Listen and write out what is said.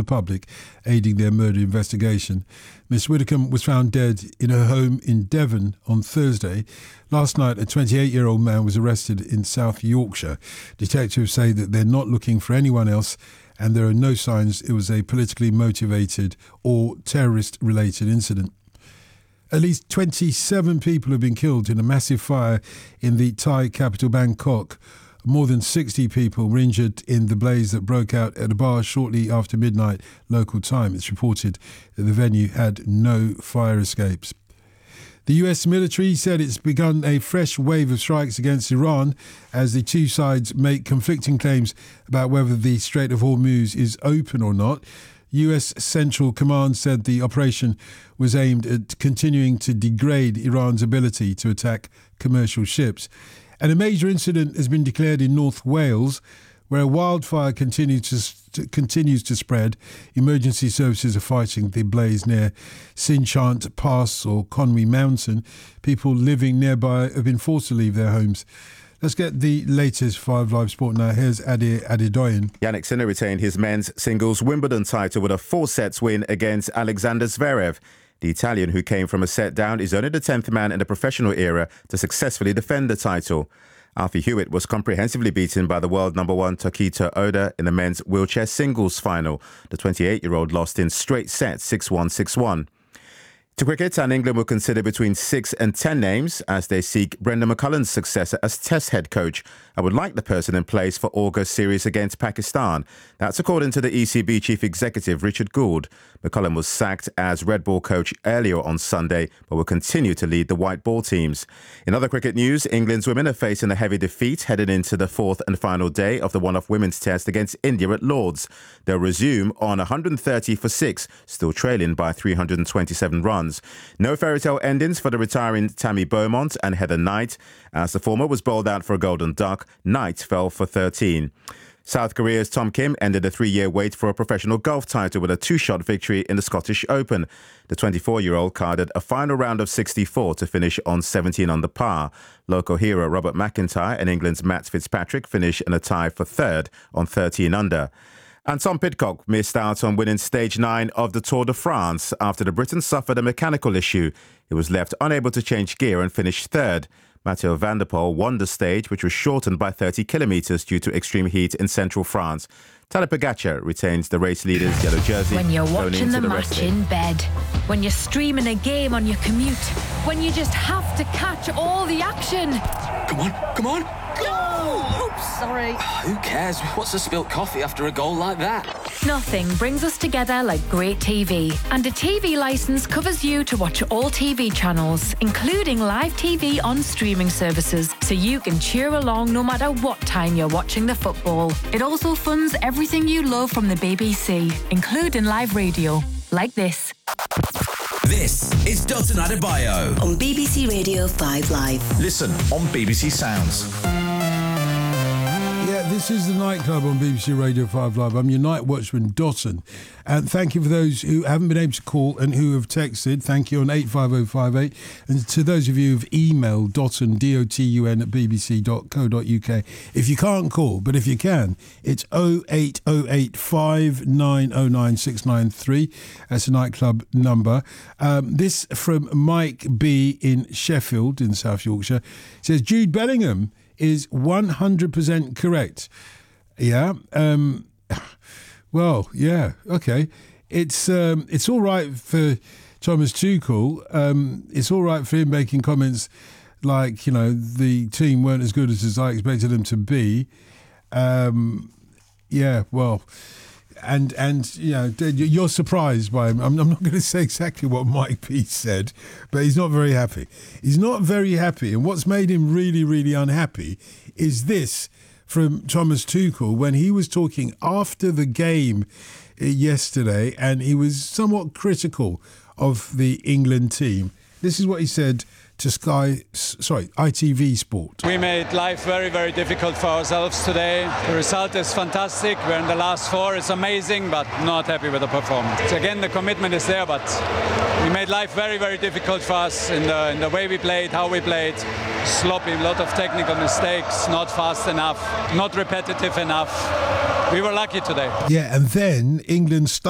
the public, aiding their murder investigation. Miss Widdicombe was found dead in her home in Devon on Thursday. Last night, a 28-year-old man was arrested in South Yorkshire. Detectives say that they're not looking for anyone else, and there are no signs it was a politically motivated or terrorist-related incident. At least 27 people have been killed in a massive fire in the Thai capital Bangkok. More than 60 people were injured in the blaze that broke out at a bar shortly after midnight local time. It's reported that the venue had no fire escapes. The US military said it's begun a fresh wave of strikes against Iran as the two sides make conflicting claims about whether the Strait of Hormuz is open or not. US Central Command said the operation was aimed at continuing to degrade Iran's ability to attack commercial ships. And a major incident has been declared in North Wales, where a wildfire continues to spread. Emergency services are fighting the blaze near Sinchant Pass or Conwy Mountain. People living nearby have been forced to leave their homes. Let's get the latest 5 Live Sport now. Here's Ade Adedoyin. Jannik Sinner retained his men's singles Wimbledon title with a 4-sets win against Alexander Zverev. The Italian, who came from a set down, is only the 10th man in the professional era to successfully defend the title. Alfie Hewitt was comprehensively beaten by the world number 1 Tokito Oda in the men's wheelchair singles final. The 28-year-old lost in straight sets 6-1, 6-1. To cricket, and England will consider between 6 and 10 names as they seek Brendan McCullum's successor as Test head coach. I would like the person in place for August series against Pakistan. That's according to the ECB chief executive Richard Gould. McCullum was sacked as red ball coach earlier on Sunday, but will continue to lead the white ball teams. In other cricket news, England's women are facing a heavy defeat headed into the 4th and final day of the one-off women's test against India at Lord's. They'll resume on 130 for 6, still trailing by 327 runs. No fairy tale endings for the retiring Tammy Beaumont and Heather Knight. As the former was bowled out for a golden duck, Knight fell for 13. South Korea's Tom Kim ended a 3-year wait for a professional golf title with a 2-shot victory in the Scottish Open. The 24-year-old carded a final round of 64 to finish on 17 under par. Local hero Robert McIntyre and England's Matt Fitzpatrick finish in a tie for 3rd on 13 under. And Tom Pidcock missed out on winning stage 9 of the Tour de France after the Briton suffered a mechanical issue. He was left unable to change gear and finished 3rd. Mathieu van der Poel won the stage, which was shortened by 30 kilometres due to extreme heat in central France. Tadej Pogacar retains the race leader's yellow jersey. When you're watching the match in bed, when you're streaming a game on your commute, when you just have to catch all the action. Come on! Goal! Oops, sorry. Who cares? What's the spilt coffee after a goal like that? Nothing brings us together like great TV. And a TV licence covers you to watch all TV channels, including live TV on streaming services, so you can cheer along no matter what time you're watching the football. It also funds everything you love from the BBC, including live radio, like this. This is Dotun Adebayo on BBC Radio 5 Live. Listen on BBC Sounds. Yeah, this is the nightclub on BBC Radio 5 Live. I'm your night watchman, Dotun. And thank you for those who haven't been able to call and who have texted. Thank you on 85058. And to those of you who've emailed Dotun, DOTUN at bbc.co.uk. If you can't call, but if you can, it's 0808 5909 693. That's a nightclub number. This from Mike B in Sheffield in South Yorkshire. It says Jude Bellingham is 100% correct. Yeah. Well, yeah. Okay. It's all right for Thomas Tuchel. It's all right for him making comments like, you know, the team weren't as good as I expected them to be. Yeah. Well. And you know, you're surprised by him. I'm not going to say exactly what Mike P said, but he's not very happy. He's not very happy. And what's made him really, really unhappy is this from Thomas Tuchel when he was talking after the game yesterday, and he was somewhat critical of the England team. This is what he said to ITV Sport. We made life very, very difficult for ourselves today. The result is fantastic. We're in the last 4. It's amazing, but not happy with the performance. Again, the commitment is there, but we made life very, very difficult for us in the way we played, how we played. Sloppy, a lot of technical mistakes, not fast enough, not repetitive enough. We were lucky today. Yeah, and then England